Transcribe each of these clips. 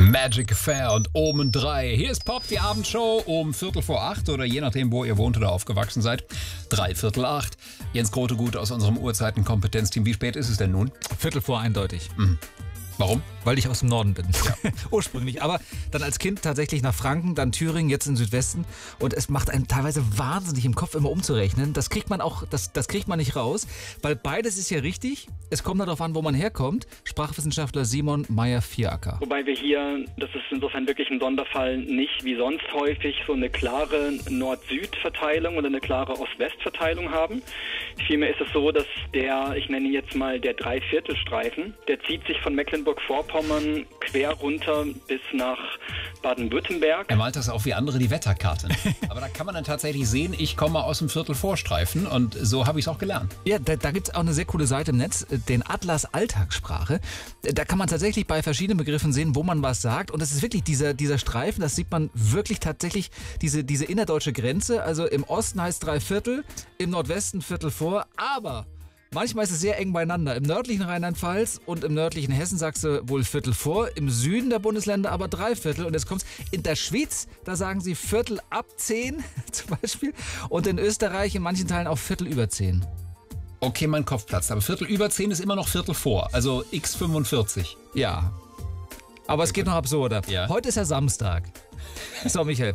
Magic Affair und Omen 3. Hier ist Pop, die Abendshow um 7:45 oder je nachdem, wo ihr wohnt oder aufgewachsen seid. 7:45. Jens Grotegut aus unserem Uhrzeiten-Kompetenzteam. Wie spät ist es denn nun? 7:45 eindeutig. Warum? Weil ich aus dem Norden bin. Ja. Ursprünglich. Aber dann als Kind tatsächlich nach Franken, dann Thüringen, jetzt in Südwesten. Und es macht einen teilweise wahnsinnig im Kopf immer umzurechnen. Das kriegt man auch, das kriegt man nicht raus. Weil beides ist ja richtig. Es kommt darauf an, wo man herkommt. Sprachwissenschaftler Simon Meyer-Vieracker. Wobei wir hier, das ist insofern wirklich ein Sonderfall, nicht wie sonst häufig so eine klare Nord-Süd-Verteilung oder eine klare Ost-West-Verteilung haben. Vielmehr ist es so, dass ich nenne ihn jetzt mal der Dreiviertelstreifen, der zieht sich von Mecklenburg-Vorpommern quer runter bis nach Baden-Württemberg. Er malt das auch wie andere die Wetterkarten. Aber da kann man dann tatsächlich sehen, ich komme aus dem Viertelvorstreifen und so habe ich es auch gelernt. Ja, da gibt es auch eine sehr coole Seite im Netz, den Atlas Alltagssprache. Da kann man tatsächlich bei verschiedenen Begriffen sehen, wo man was sagt. Und es ist wirklich dieser Streifen, das sieht man wirklich tatsächlich, diese innerdeutsche Grenze. Also im Osten heißt Dreiviertel, im Nordwesten Viertel vor, aber manchmal ist es sehr eng beieinander. Im nördlichen Rheinland-Pfalz und im nördlichen Hessen sagst du wohl Viertel vor, im Süden der Bundesländer aber Dreiviertel. Und jetzt kommt's in der Schweiz, da sagen sie Viertel ab 10 zum Beispiel. Und in Österreich in manchen Teilen auch Viertel über 10. Okay, mein Kopf platzt, aber Viertel über 10 ist immer noch Viertel vor, also x45. Ja, aber es geht noch absurder. Ja. Heute ist ja Samstag. So, Michael,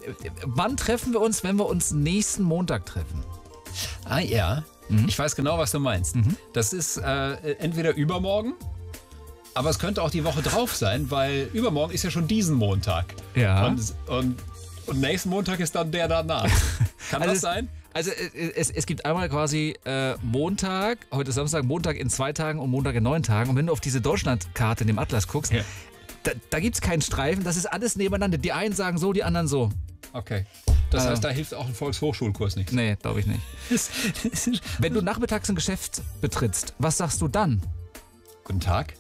wann treffen wir uns, wenn wir uns nächsten Montag treffen? Ah ja, ich weiß genau, was du meinst. Das ist entweder übermorgen, aber es könnte auch die Woche drauf sein, weil übermorgen ist ja schon diesen Montag. Ja. Und nächsten Montag ist dann der danach. Kann das sein? Also es gibt einmal quasi Montag, heute ist Samstag, Montag in 2 Tagen und Montag in 9 Tagen. Und wenn du auf diese Deutschlandkarte in dem Atlas guckst, Ja. da gibt es keinen Streifen, das ist alles nebeneinander. Die einen sagen so, die anderen so. Okay. Das heißt, da hilft auch ein Volkshochschulkurs nichts. Nee, glaube ich nicht. Wenn du nachmittags ein Geschäft betrittst, was sagst du dann? Guten Tag.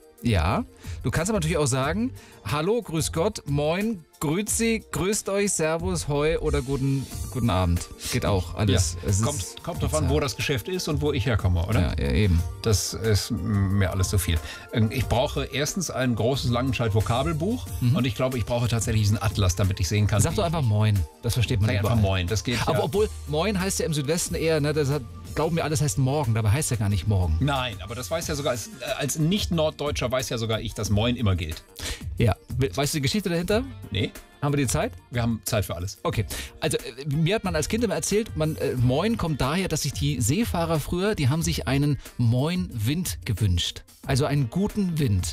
Ja, du kannst aber natürlich auch sagen, hallo, grüß Gott, moin, grüezi, grüßt euch, servus, hoi oder guten Abend. Geht auch alles. Ja. Kommt drauf an, wo das Geschäft ist und wo ich herkomme, oder? Ja, eben. Das ist mir alles zu viel. Ich brauche erstens ein großes Langenscheidt-Vokabelbuch und ich glaube, ich brauche tatsächlich diesen Atlas, damit ich sehen kann. Sag doch einfach moin, das versteht man Sag überall. einfach moin, das geht Aber ja. obwohl, moin heißt ja im Südwesten eher, ne, glauben wir alles heißt morgen, dabei heißt ja gar nicht morgen. Nein, aber das weiß ja sogar, als Nicht-Norddeutscher weiß ja sogar ich, dass moin immer gilt. Ja, weißt du die Geschichte dahinter? Nee, Haben wir die Zeit? wir haben Zeit für alles. Okay, also mir hat man als Kind immer erzählt, Moin kommt daher, dass sich die Seefahrer früher, die haben sich einen Moin-Wind gewünscht. Also einen guten Wind.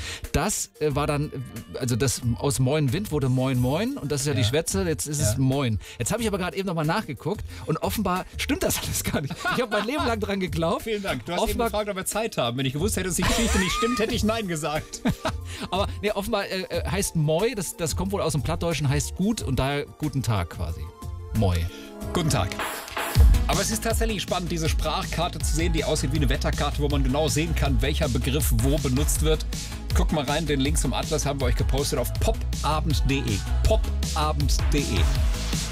Das war dann, also das aus Moin Wind wurde Moin Moin und das ist ja die Schwätze, jetzt ist es Moin. Jetzt habe ich aber gerade eben nochmal nachgeguckt und offenbar stimmt das alles gar nicht. Ich habe mein Leben lang dran geglaubt. Vielen Dank. Du hast eben Offenbar, gefragt, ob wir Zeit haben. Wenn ich gewusst hätte, dass die Geschichte nicht stimmt, hätte ich Nein gesagt. aber nee, offenbar heißt Moi, das kommt wohl aus dem Plattdeutschen, heißt gut und daher guten Tag quasi. Moi. Guten Tag. Aber es ist tatsächlich spannend, diese Sprachkarte zu sehen, die aussieht wie eine Wetterkarte, wo man genau sehen kann, welcher Begriff wo benutzt wird. Guckt mal rein, den Link zum Atlas haben wir euch gepostet auf popabend.de. popabend.de.